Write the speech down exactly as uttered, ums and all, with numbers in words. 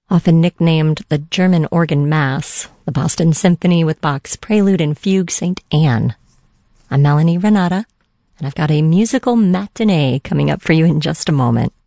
Often nicknamed the German Organ Mass, the Boston Symphony with Bach's Prelude and Fugue Saint Anne. I'm Melanie Renata, and I've got a musical matinee coming up for you in just a moment.